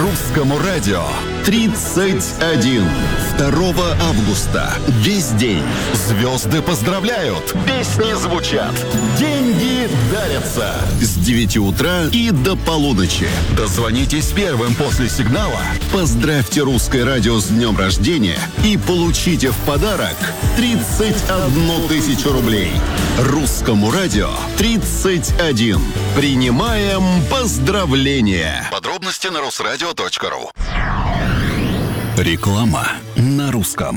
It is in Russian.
Русскому радио 31. 2 августа. Весь день. Звезды поздравляют. Песни звучат. Деньги дарятся. С 9 утра и до полуночи. Дозвонитесь первым после сигнала. Поздравьте Русское радио с днем рождения и получите в подарок 31 тысячу рублей. Русскому радио 31. Принимаем поздравления. Подробности на русрадио.ру. Реклама на русском.